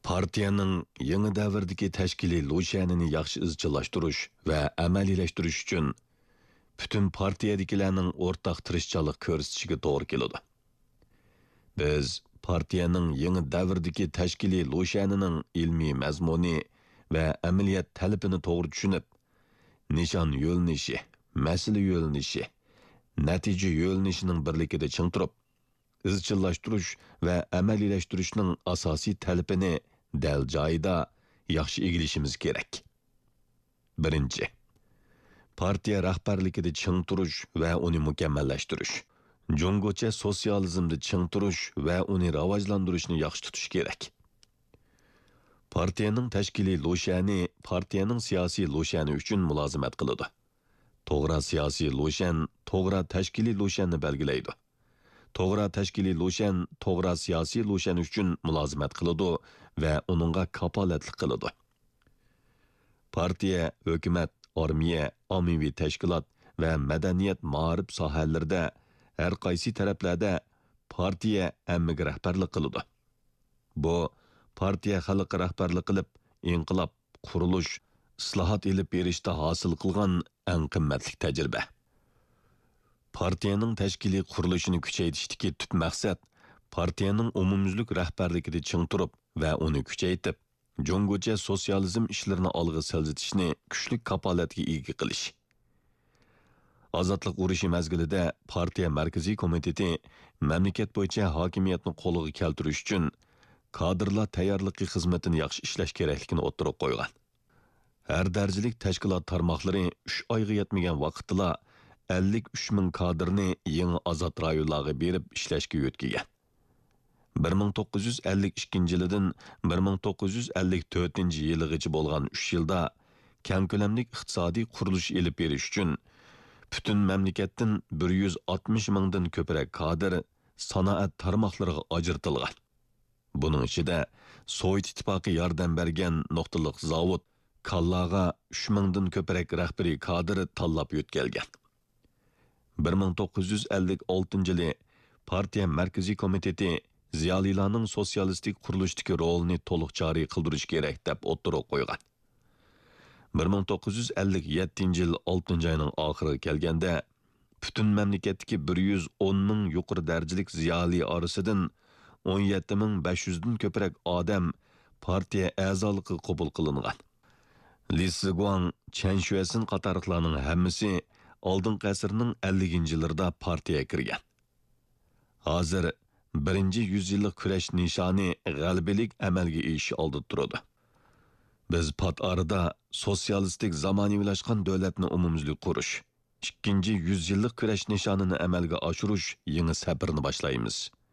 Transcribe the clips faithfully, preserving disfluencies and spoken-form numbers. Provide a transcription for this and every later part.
Partiyaning yangi davrdagi tashkiliy lo'shanini yaxshi izchillashtirish va amaliylashtirish uchun butun partiyadagilarning o'rtaq tirishchilik ko'rsatishiga to'g'ri keladi. Biz partiyaning yangi davrdagi tashkiliy lo'shanining ilmiy mazmuni va amaliyat talabini to'g'ri tushunib, nishon yo'lnishi, masala yo'lnishi, natija yo'lnishining birligida ching turib, izchillashtirish va amaliylashtırishning asosiy talabini dal joyida yaxshi egilishimiz kerak. Birinchi, partiya rahbarligida ching turish va uni mukammallashtirish. Jungocha sotsializmda ching turish va uni rivojlantirishni yaxshi tutish kerak. Partiyaning tashkiliy lo'shani partiyaning siyosiy lo'shani uchun mulozimat qiladi. To'g'ri siyosiy lo'shan to'g'ri tashkiliy lo'shanni belgilaydi. To'g'ri tashkiliy lo'shan to'g'ri siyosiy lo'shan uchun mulozimat qiladi va uningga kapolatlik qiladi. Partiya, hukumat, armiya, ommaviy tashkilot va madaniyat ma'rif sohalarida har qaysi taraflarda partiya hammaga rahbarlik qiladi. Bu partiya xalq rahbarlik qilib, inqilob, qurilish, islohot elib berishda hosil qilgan eng qimmatli tajriba. Partiyaning tashkiliy qurilishini kuchaytirishdagi tub maqsad partiyaning umumyuzlik rahbarligida ching turib va uni kuchaytirib, jungocha sotsializm ishlarini olg'a siljitishni kuchli kapolatga ega qilish. Ozodlik urushi mazgilida partiya markaziy komiteti mamlakat bo'yicha hokimiyatni qo'lga keltirish uchun kadrlar tayyorligi xizmatini yaxshi ishlash kerakligini o'ttirib qo'ygan. Har darajalik tashkilot tarmoqlari uch oyga yetmagan vaqtda ellik uch ming kadrni yangi azod rayonlarga berib ishlashga yo'tkigan. bir ming to'qqiz yuz ellik ikkinchi yildan bir ming to'qqiz yuz ellik to'rtinchi yilgacha bo'lgan uch yilda keng ko'lamli iqtisodiy qurilish elib berish uchun butun mamlakatdan bir yuz oltmish mingdan ko'proq kadr sanoat tarmoqlariga ajratilgan. Buning ichida Sovet ittifoqi yordam bergan nuqtaliq zavod Kallaga uch mingdan ko'proq rahbariy kadr tanlab o'tkazilgan. bir ming to'qqiz yuz ellik oltinchi yili partiya markaziy komiteti ziyolilarning sotsialistik qurilishdagi rolini to'liq joriy qildirish kerak deb o'ttirib qo'ygan. bir ming to'qqiz yuz ellik yettinchi yil oltinchi oyning oxiriga kelganda butun mamlakatdagi bir yuz o'n ming yuqori darajalik ziyoli orasidan o'n yetti ming besh yuz dan ko'proq odam partiya a'zoligi qabul qilingan. Li Siguang, Chen Shuesin qatorliqlarning hammasi oldingi asrning elliginchi yillarida partiyaga kirgan. Hozir birinchi yuz yillik kurash nishoni g'alabalik amalga oshish oldida turadi. Biz pat arada sotsialistik zamonaviylashgan davlatni umumyuzlik qurish, ikkinchi yuz yillik kurash nishonini amalga oshirish yangi sabrni boshlaymiz.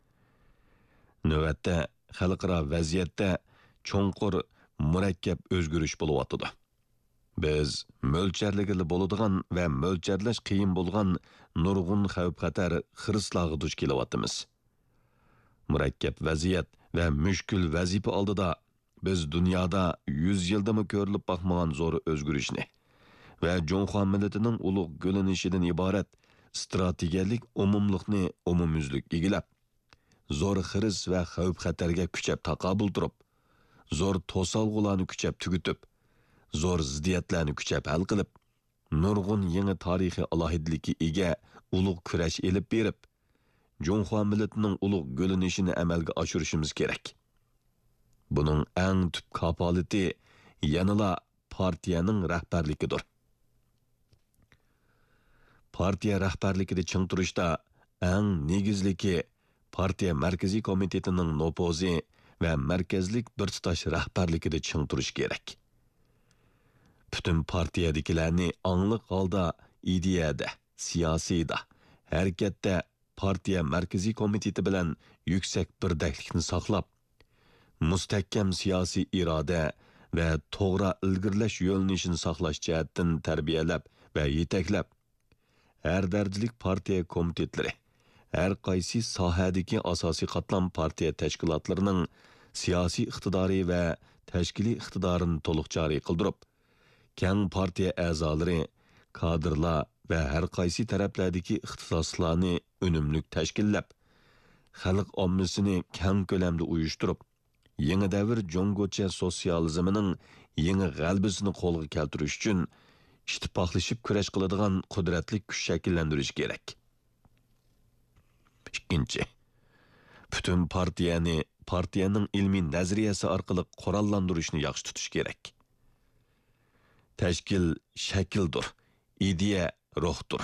Navbatda xalqaro vaziyatda cho'nqur murakkab o'zgarish bo'layotdi. Biz mo'lcharligili bo'ladigan va mo'lcharlash qiyin bo'lgan nurg'un xavf-xatar xirislarga duch kelyapmiz. Murakkab vaziyat va mushkul vazifa oldida biz dunyoda yuz yildami ko'rilib boqmagan zo'r o'zgarishni va Jonxo millatining ulug' g'ilinishidan iborat strategiyalik umumlikni umumyuzlik egilab, zo'r xiris va xavf-xatarga kuchab taqobil turib, zo'r to'solg'ularni kuchab tugutib, zo'r ziddiyatlarni kuchab hal qilib, nurg'un yangi tarixiy alohidlikka ega ulug' kurash elib berib, Jonxo millatining ulug' g'ilinishini amalga oshirishimiz kerak. Buning eng tub kapolati yanala partiyaning rahbarligidir. Partiya rahbarligida ching turishda eng negizligi partiya markaziy komitetining nopozi va markazlik bir tutash rahbarligida ching turish kerak. Butun partiyadagilarni angliq holda ideyada, siyosiyda, harakatda partiya markaziy komiteti bilan yuksak birdaklikni saqlab, mustahkam siyosiy iroda va to'g'ri ilgirlash yo'lnishini saqlash jihatdan tarbiyalab va yetaklab, har darajalik partiya komitetlari, har qaysi sohadagi asosiy qatlam partiya tashkilotlarining siyosiy iqtidori va tashkiliy iqtidorini to'liq joriy qildirib, keng partiya a'zolari, kadrlar va har qaysi taraflardagi ixtisoslarni unumli tashkillab, xalq ommasini keng ko'lamda uyushtirib, yangi davr Jongocha sotsializmining yangi g'albisini qo'lga keltirish uchun ittifoqlashib kurash qiladigan qudratli kuch shakllantirish kerak. Ikkinchi, butun partiyani partiyaning ilmiy nazariyasi orqali qurollantirishni yaxshi tutish kerak. Tashkil shakldir, ideya ruhdir.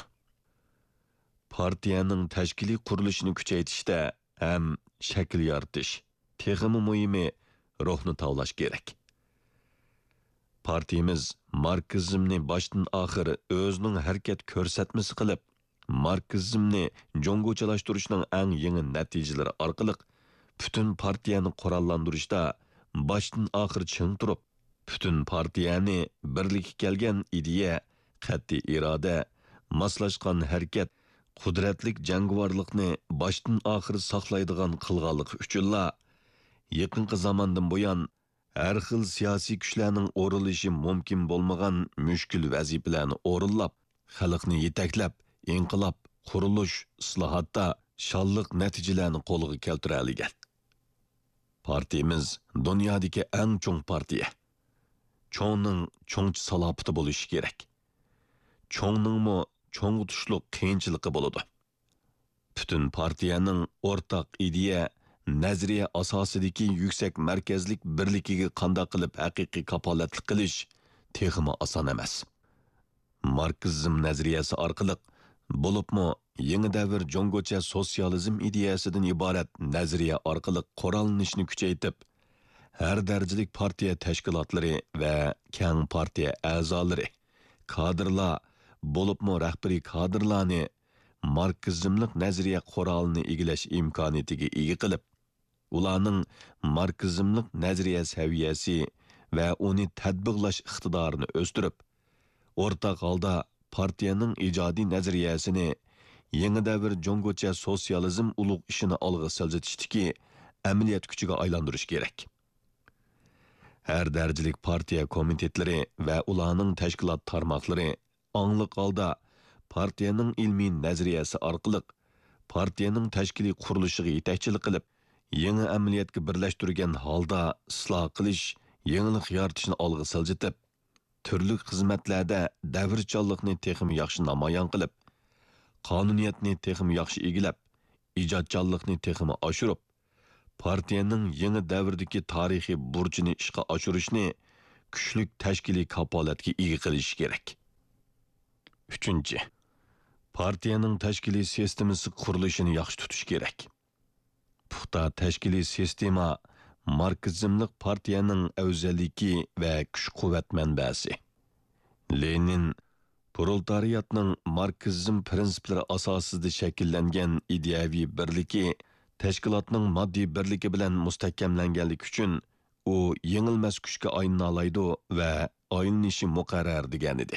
Partiyaning tashkiliy qurilishini kuchaytirishda ham shakl yaratish, texmi muhimi ruhni tavlash kerak. Partiyamiz marksizmni boshdan oxir o'zining harakat ko'rsatmasi qilib, marksizmni jongochilashtirishning eng yangi natijalari orqali butun partiyani qurollantirishda boshdan oxir ching turib, butun partiyani birlikka kelgan ideya, qat'iy iroda, moslashgan harakat, qudratlik jangovarlikni boshdan oxir saqlaydigan qilganligi uchunla yaqinqi zamondan buyon har xil siyosiy kuchlarning o'rilishi mumkin bo'lmagan mushkul vazifalarni o'rinlab, xalqni yetaklab, inqilob, qurilish, islohotda shonliq natijalarni qo'lga keltira olgan. Partiyamiz dunyodagi eng cho'ng partiya. Cho'ngning cho'ngchi salobati bo'lishi kerak. Cho'ngningmi cho'ng tushliq qiyinchiligi bo'ladi. Butun partiyaning o'rtaq ideya, nazariya asosidagi yuksak markazlik birligiga qanday qilib haqiqiy kapolatlik qilish texmi oson emas. Marksizm nazariyasi orqali bo'libmi yangi davr jongocha sotsializm ideyasidan iborat nazariya orqali qurollanishni kuchaytirib, har darajalik partiya tashkilotlari va keng partiya a'zolari, kadrlar bo'libmi rahbariy kadrlarni marksizmlik nazariya qurolini egilash imkoniyatiga ega qilib, ularning marksizmlik nazariya saviyasi va uni tatbiqlash iqtidorini o'stirib, o'rtaq holda partiyaning ijodiy nazariyasini yangi davr jongocha sotsializm ulug' ishini olg'a siljitishdiki amaliyot kuchiga aylantirish kerak. Har darajalik partiya komitetlari va ularning tashkilot tarmoqlari angliq holda partiyaning ilmiy nazariyasi orqali partiyaning tashkiliy qurilishiga yetakchilik qilib, yangi amaliyotga birlashtirgan holda isloh qilish, yangilik yaratishni olg'a siljitib, turli xizmatlarda davrchanlikni texmi yaxshi namoyon qilib, qonuniyatni texmi yaxshi egilab, ijodchanlikni texmi oshirib, partiyaning yangi davrdagi tarixiy burchini ishga oshirishni kuchli tashkiliy kapolatga ega qilish kerak. Uchinchi, partiyaning tashkiliy sistemasi qurilishini yaxshi tutish kerak. Puxta tashkiliy sistema marksizmlik partiyaning afzalligi va kuch-quvvat manbasi. Lenin proletariyatning marksizm prinsiplari asosida shakllangan ideyaviy birligi tashkilotning moddiy birligi bilan mustahkamlanganligi uchun u yengilmas kuchga aylana oladi va aylanishi muqarrar degan edi.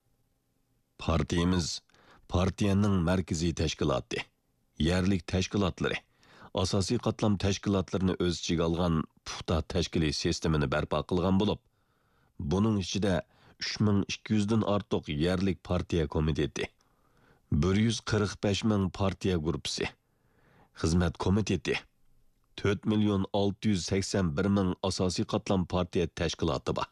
Partiyamiz partiyaning markaziy tashkiloti, yerlik tashkilotlari, asosiy qatlam tashkilotlarini o'z ichiga olgan puxta tashkiliy sistemini barpo qilgan bo'lib, buning ichida uch ming ikki yuz dan ortiq yerlik partiya komiteti, bir yuz qirq besh ming partiya guruhi, xizmat komiteti, to'rt million olti yuz sakson bir ming asosiy qatlam partiya tashkiloti bor.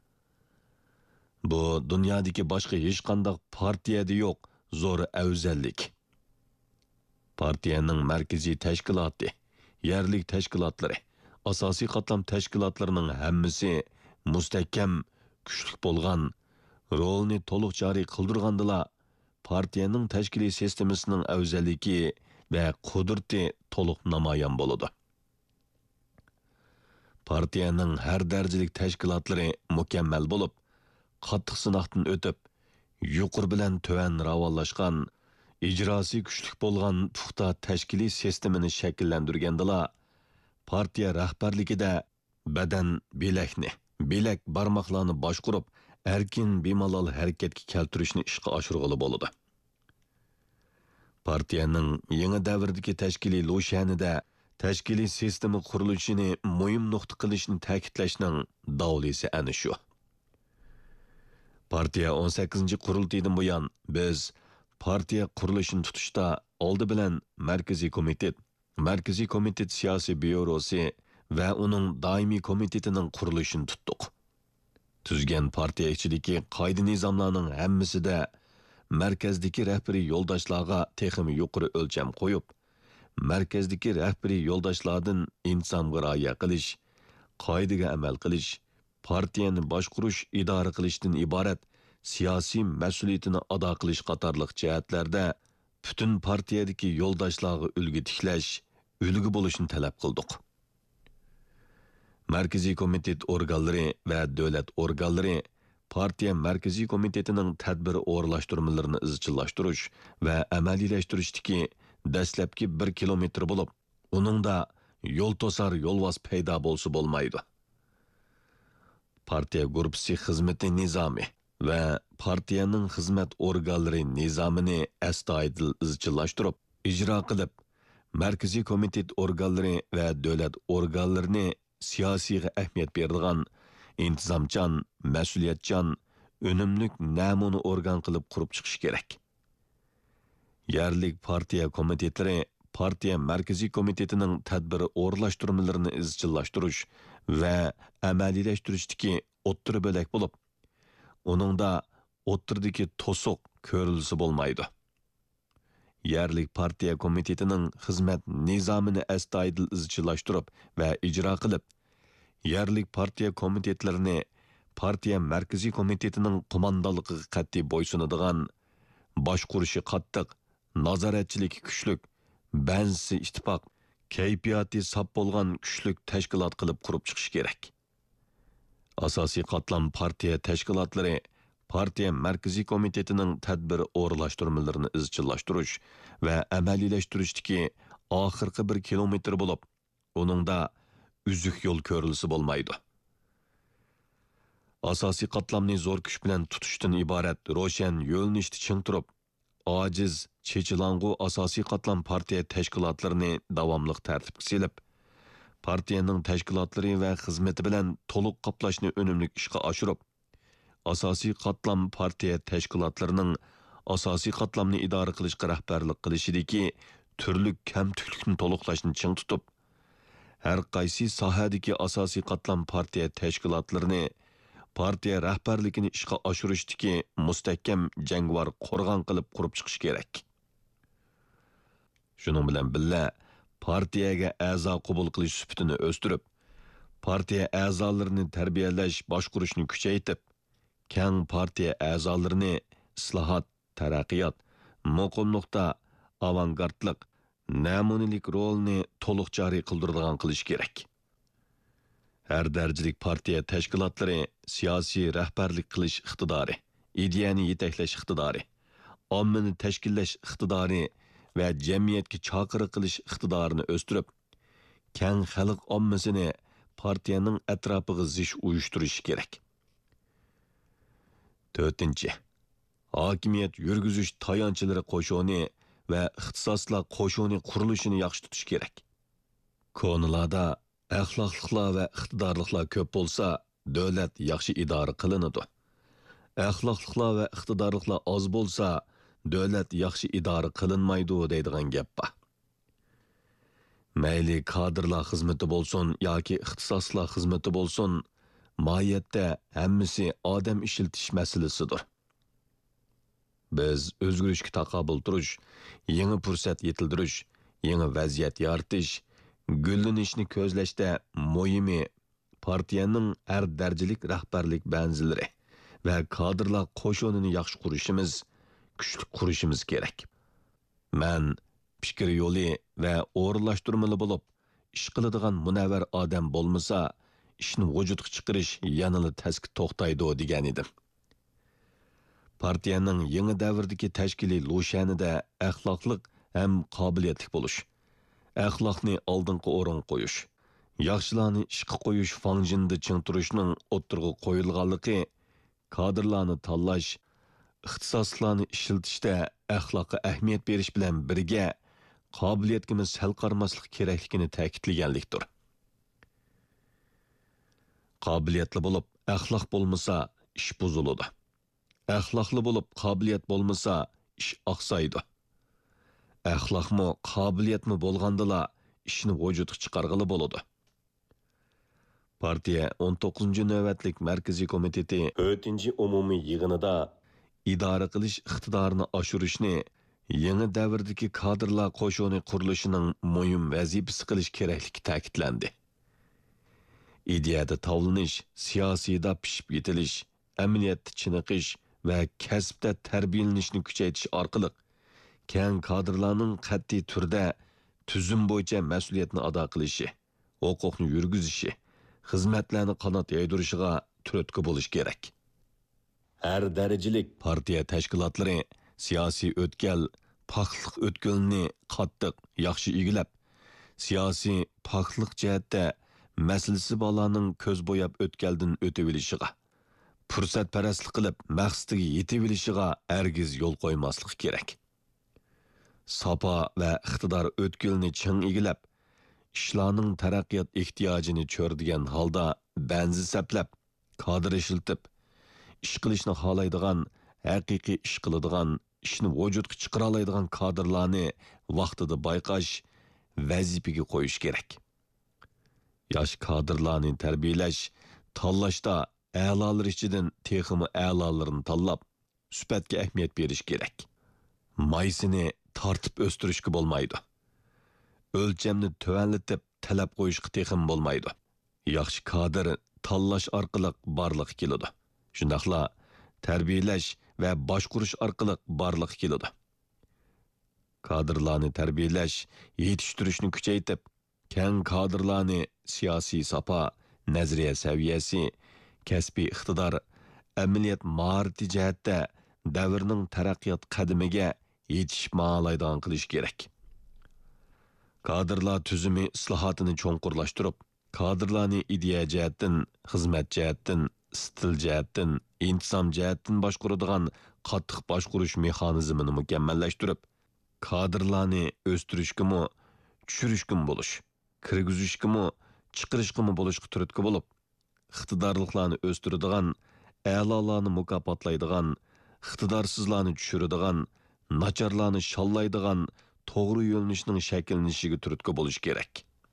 Bu dunyodagi boshqa hech qanday partiyada yo'q zo'r afzallik. Partiyaning markaziy tashkiloti, yerlik tashkilotlari, asosiy qatlam tashkilotlarining hammasi mustahkam, kuchli bo'lgan, rolni to'liq joriy qildirgandila partiyaning tashkiliy sistemasining afzalligi va qudrati to'liq namoyon bo'ladi. Partiyaning har darajalik tashkilotlari mukammal bo'lib, qattiq sinoqdan o'tib, yuqori bilan tuvan ravonlashgan, ijrosi kuchli bo'lgan puxta tashkiliy sistemini shakllantirgandila partiya rahbarligida badan bilakni, bilak barmoqlarni boshqurib, erkin bemalol harakatga keltirishni ishga oshirg'ili bo'ladi. Partiyaning yangi davrdagi tashkiliy lo'shanida tashkiliy sistema qurilishini muhim nuqta qilishni ta'kidlashning davlisi ana shu. Partiya o'n sakkizinchi qurultaydan buyon biz partiya qurilishini tutishda oldi bilan Markaziy komitet, Markaziy komitet siyosiy byurosi va uning doimiy komitetining qurilishini tutdik. Tuzgan partiya ichidagi qoida nizomlarning hammasida markazdagi rahbariy yo'ldoshlarga texmi yuqori o'lcham qo'yib, markazdagi rahbariy yo'ldoshlardan insonga rioya qilish, qoidaga amal qilish, partiyani boshqarish, idora qilishdan iborat siyosiy mas'uliyatini ado qilish qatorliq jihatlarda butun partiyadagi yo'ldoshlarga ulgu tiklash, ulgu bo'lishni talab qildik. Markaziy komitet organlari va davlat organlari partiya markaziy komitetining tadbir o'rlashtirmalarini izchillashtirish va amaliylashtirish dastlabki bir kilometr bo'lib, uningda yo'l to'sar yo'lvos paydo bo'lsa bo'lmaydi. Partiya guruhi xizmati nizomi va partiyaning xizmat organlari nizomini astoydil izchillashtirib, ijro qilib, markaziy komitet organlari va davlat organlarini siyosiyga ahamiyat beradigan intizomchan, mas'uliyatchan, unumlik namuna organ qilib qurib chiqish kerak. Yerlik partiya komitetlari partiya markaziy komitetining tadbir o'rlashtirmalarini izchillashtirish va amaliylashtirish o'ttiri bo'lak bo'lib, uningda o'ttirdagi to'siq ko'rilsa bo'lmaydi. Yerlik partiya komitetining xizmat nizomini astoydil izchillashtirib va ijro qilib, yerlik partiya komitetlarini partiya markaziy komitetining qo'mondonligiga qat'iy bo'ysunadigan, boshqurishi qattiq, nazoratchiligi kuchlik, bansi ittifoq, kayfiyati sap bo'lgan kuchlik tashkilot qilib qurib chiqish kerak. Asosiy qatlam partiya tashkilotlari partiya markaziy komitetining tadbir o'rlashtirmalarini izchillashtirish va amaliylashtirish oxirgi bir kilometr bo'lib, uningda uzuk yo'l ko'rilsa bo'lmaydi. Asosiy qatlamni zo'r kuch bilan tutishdan iborat ro'shan yo'lnishni ching turib, ojiz, chechilang'u asosiy qatlam partiya tashkilotlarini davomli tartibga selib, partiyaning tashkilotlari va xizmati bilan to'liq qoplashni unumli ishga oshirib, asosiy qatlam partiya tashkilotlarining asosiy qatlamni idora qilishga rahbarlik qilishidagi turli kamtuklikni to'liqlashni ching tutib, har qaysi sohadagi asosiy qatlam partiya tashkilotlarini partiya rahbarligini ishga oshirishdagi mustahkam jangvar qo'rg'on qilib qurib chiqish kerak. Shuning bilan birga partiyaga a'zo qabul qilish sifatini o'stirib, partiya a'zolarini tarbiyalash, boshqarishni kuchaytirib, keng partiya a'zolarini islohot, taraqqiyot, muqimlikda avangardlik, namunalik rolni to'liq joriy qildiradigan qilish kerak. Har darajalik partiya tashkilotlari siyosiy rahbarlik qilish iqtidori, ideyani yetaklash iqtidori, ommani tashkillash iqtidori va jamiyatga chaqiriq qilish iqtidorini o'stirib, keng xalq ommasini partiyaning atrofiga zish uyushtirish kerak. to'rtinchi. Hokimiyat yurgizish tayanchilari qo'shoni va ixtisoslar qo'shoni qurilishini yaxshi tutish kerak. Konularda axloqliqlar va iqtidorliklar ko'p bo'lsa, davlat yaxshi idora qilinadi. Axloqliqlar va iqtidorliklar oz bo'lsa, davlat yaxshi idora qilinmaydi deydigan gap bor. Mayli kadrlar xizmati bo'lsin yoki ixtisoslar xizmati bo'lsin, mohiyatda hammasi odam ishiltish masalasidir. Biz o'zgarishga taqobil turish, yangi fursat yetildirish, yangi vaziyat yaratish, gullanishni ko'zlashda muhimi partiyaning har darajalik rahbarlik banzilari va kadrlar qo'shonini yaxshi qurishimiz, kuchli qurishimiz kerak. Men fikr yo'li va o'rinlashtirmali bo'lib, ish qiladigan munavvar odam bo'lmasa, ishni vujudga chiqarish yanada tasqi to'xtaydi degan edim. Partiyaning yangi davrdagi tashkiliy lo'shanida axloqliq ham qobiliyatli bo'lish, axloqni oldingi o'rin qo'yish, yaxshilarni ishga qo'yish fanjinda ching turishning o'ttirg'i qo'yilganligi, kadrlarni tanlash, ixtisoslarni ishiltishda axloqqa ahamiyat berish bilan birga qobiliyatimiz sal qarmaslik kerakligini ta'kidlaganlikdir. Qobiliyatli bo'lib, axloq bo'lmasa, ish buziladi. Axloqli bo'lib, qobiliyat bo'lmasa, ish oqsaydi. Axloqmi, qobiliyatmi bo'lgandala ishni vujudga chiqarg'ili bo'ladi. Partiya o'n to'qqizinchi navbatlik Markaziy komiteti to'rtinchi umumiy yig'inida idora qilish iqtidorini oshirishni yangi davrdagi kadrlar qo'shini qurilishining muhim vazifasi qilish kerakligi ta'kidlandi. İdeada tavlanish, siyosiyda pishib yetilish, amaliyotda chiniqish va kasbda tarbiyalanishni kuchaytirish orqali keng kadrlarning qat'iy turda tuzum bo'yicha mas'uliyatni ado qilishi, huquqni yurgizishi, xizmatlarni qanot yaydirishiga turtki bo'lish kerak. Har darajalik partiya tashkilotlari siyosiy o'tkal, paxtliq o'tkilni qattiq, yaxshi egilab, siyosiy paxtliq jihatda masalasi bolaning ko'z bo'yab o'tkaldan o'tib olishiga, fursatparastlik qilib maqsadiga yetib olishiga hargiz yo'l qo'ymaslik kerak. Sapa va iqtidor o'tkilni ching egilab, ishlarning taraqqiyot ehtiyojini cho'rdigan holda banzi saplab, kadr ishiltib, ish qilishni xohlaydigan, haqiqiy ish qiladigan, ishni vujudga chiqara oladigan kadrlarni vaqtida bayqash, vazifaga qo'yish kerak. Yosh kadrlarni tarbiyalash, tanlashda a'lolar ichidan texmi a'lolarini tanlab, sifatga ahamiyat berish kerak. Maysini tartib o'stirishga bo'lmaydi. O'lchamni tuvanlatib talab qo'yishga texim bo'lmaydi. Yaxshi kadr tanlash orqali barliq keladi. Shundaqla tarbiyalash va boshqurish orqali barliq keladi. Kadrlarni tarbiyalash, yetishtirishni kuchaytirib, keng kadrlarni siyosiy sapa, nazariya saviyasi, kasbiy iqtidor, amaliyat maharati jihatda davrning taraqqiyot qadamiga yetish ma'laydigan qilish kerak. Kadrlar tuzumi islohotini cho'nqurlashtirib, kadrlarni ideya jihatdan, xizmat jihatdan, stil jihatdan, intizom jihatdan boshqaradigan qattiq boshqarish mexanizmini mukammallashtirib, kadrlarni o'stirishgimi, tushirishgimi bo'lish, kirgizishgimi, chiqarishgimi bo'lishga turtki bo'lib, iqtidorliklarni o'stiradigan, a'lolarni mukofotlaydigan, iqtidorsizlarni tushiradigan, nacharlarni shallaydigan to'g'ri yo'lnishning shakllanishiga turtki bo'lish kerak.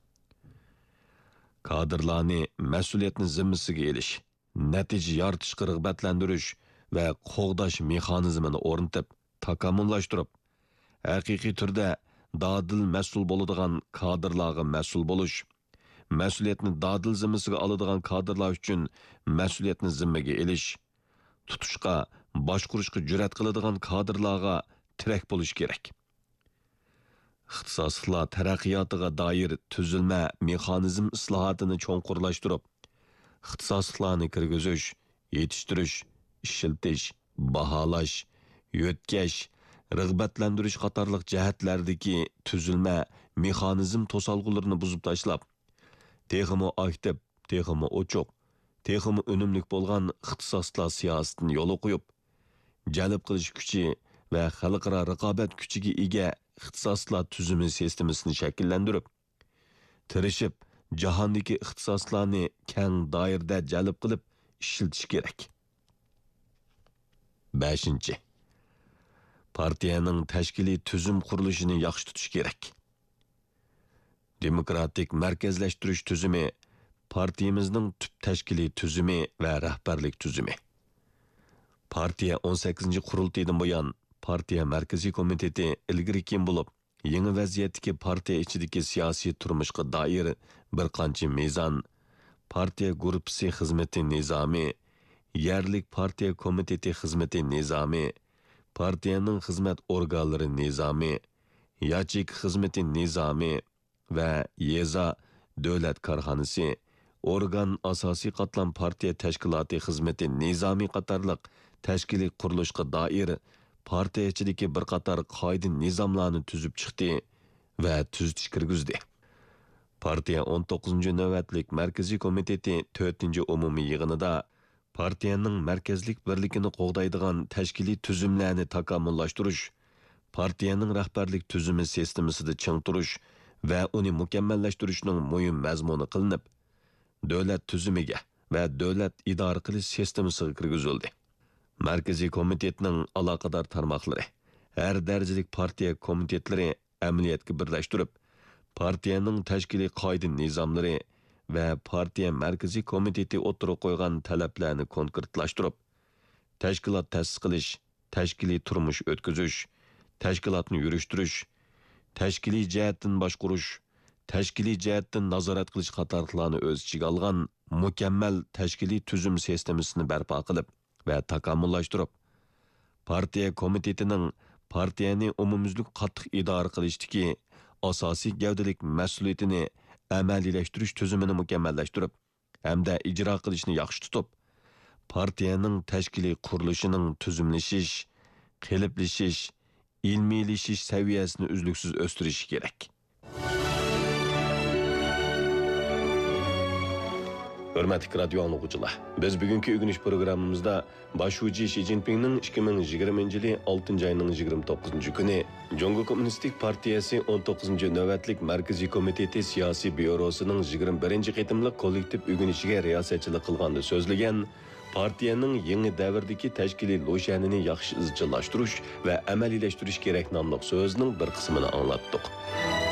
Kadrlarni mas'uliyatni zimmasiga elish, natija yoritishga rag'batlantirish va qo'g'dash mexanizmini o'rnatib, takomillashtirib, haqiqiy turda dadil mas'ul bo'ladigan kadrlarga mas'ul bo'lish, mas'uliyatni dadil zimmasiga oladigan kadrlar uchun mas'uliyatni zimmaga elish, tutishqa, boshqurishga jur'at qiladigan kadrlarga tirak bo'lish kerak. ixtisosliklar taraqqiyotiga doir tuzilma mexanizm islohotini cho'nqurlashtirib, ixtisosliklarni kirgizish, yetishtirish, ishiltish, baholash, yo'tkash, rag'batlantirish qatorliq jihatlardagi tuzilma mexanizm to'solg'ularini buzib tashlab, texmi aktiv, texmi ochiq, texmi unumlik bo'lgan ixtisoslar siyosatini yo'l qo'yib, jalb qilish kuchi va xalqaro raqobat kuchiga ega ixtisoslar tuzumi sistemasini shakllantirib, tirishib, jahondagi ixtisoslarni keng doirada jalb qilib ishiltish kerak. beshinchi. Partiyaning tashkiliy tuzum qurilishini yaxshi tutish kerak. Demokratik markazlashtirish tuzumi partiyamizning tub tashkiliy tuzumi va rahbarlik tuzumi. Partiya o'n sakkizinchi qurultaydan buyon Partiya Markaziy komiteti ilgari kim bo'lib, yangi vaziyatdagi partiya ichidagi siyosiy turmushga doir bir qancha mezon, partiya guruhi xizmati nizomi, yerlik partiya komiteti xizmati nizomi, partiyaning xizmat organlari nizomi, yachik xizmati nizomi va yeza davlat korxonasi, organ asosiy qatlam partiya tashkiloti xizmati nizomi qatorliq tashkiliy qurilishga doir partiya ichidagi bir qator qoida nizomlarni tuzib chiqdi va tuzitish kirgizdi. Partiya o'n to'qqizinchi navbatlik Markaziy komiteti to'rtinchi umumiy yig'inida partiyaning markazlik birligini qo'g'daydigan tashkiliy tuzumlarni takomillashtirish, partiyaning rahbarlik tuzumi sistemasida ching turish va uni mukammallashtirishning muhim mazmuni qilinib, davlat tuzumiga va davlat idora qilish sistemasiga kirgizildi. Markaziy komitetning aloqador tarmoqlari, har darajalik partiya komitetlari amaliyotga birlashtirib, partiyaning tashkiliy qoida nizomlari va partiya markaziy komiteti o'tirib qo'ygan talablarni konkretlashtirib, tashkilot ta'sis qilish, tashkiliy turmush o'tkazish, tashkilotni yurishtirish, tashkiliy jihatdan boshqarish, tashkiliy jihatdan nazorat qilish qatorliqlarni o'z ichiga olgan mukammal tashkiliy tuzum sistemasini barpo qilib va takomillashtirib, partiya komitetining partiyani umumyuzlik qattiq idora qilishdagi asosiy gavdalik mas'uliyatini amaliylashtirish tuzumini mukammallashtirib hamda ijro qilishni yaxshi tutib, partiyaning tashkiliy qurilishining tuzumlashish, qiliblashish, ilmiylashish saviyasini uzluksiz o'stirish kerak. Hürmetli radyo anlıqçılar, biz bugünkü ögünüş programımızda Başuji Xi Jinping'nin ikki ming yigirmanchi yili oltinchi ayning yigirma to'qqizinchi kuni Jongo Kommunistik Partiyasi o'n to'qqizinchi navbatlik Markaziy komiteti siyosiy byurosining yigirma birinchi qitimliq kollektiv ögünüşiga riyosatchilik qilganda so'zlagan partiyaning yangi davrdagi tashkiliy lo'shanini yaxshi izchillashtirish va amaliylashtirish kerak nomli so'zining bir qismini anglatdik.